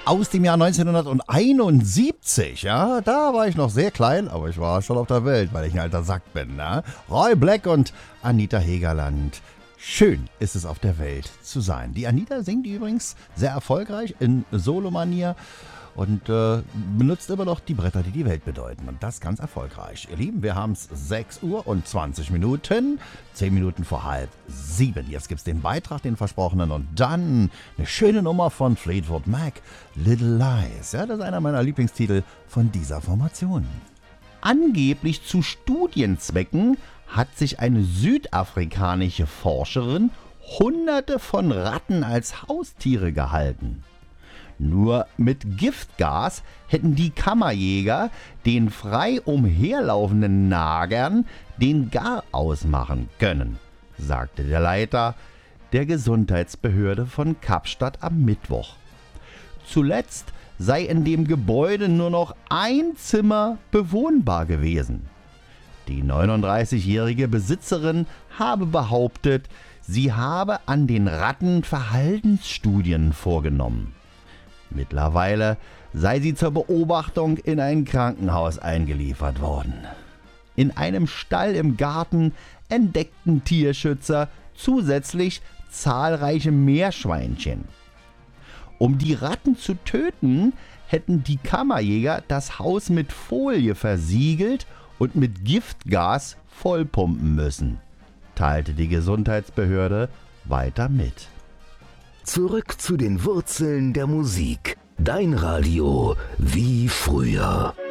aus dem Jahr 1971. Ja, da war ich noch sehr klein, aber ich war schon auf der Welt, weil ich ein alter Sack bin. Ne? Roy Black und Anita Hegerland. Schön ist es auf der Welt zu sein. Die Anita singt übrigens sehr erfolgreich in Solomanier und benutzt immer noch die Bretter, die die Welt bedeuten. Und das ganz erfolgreich. Ihr Lieben, wir haben es 6 Uhr und 20 Minuten. 10 Minuten vor 6:30. Jetzt gibt es den Beitrag, den versprochenen. Und dann eine schöne Nummer von Fleetwood Mac, Little Lies. Ja, das ist einer meiner Lieblingstitel von dieser Formation. Angeblich zu Studienzwecken hat sich eine südafrikanische Forscherin Hunderte von Ratten als Haustiere gehalten. Nur mit Giftgas hätten die Kammerjäger den frei umherlaufenden Nagern den Garaus machen können, sagte der Leiter der Gesundheitsbehörde von Kapstadt am Mittwoch. Zuletzt sei in dem Gebäude nur noch ein Zimmer bewohnbar gewesen. Die 39-jährige Besitzerin habe behauptet, sie habe an den Ratten Verhaltensstudien vorgenommen. Mittlerweile sei sie zur Beobachtung in ein Krankenhaus eingeliefert worden. In einem Stall im Garten entdeckten Tierschützer zusätzlich zahlreiche Meerschweinchen. Um die Ratten zu töten, hätten die Kammerjäger das Haus mit Folie versiegelt und mit Giftgas vollpumpen müssen, teilte die Gesundheitsbehörde weiter mit. Zurück zu den Wurzeln der Musik. Dein Radio wie früher.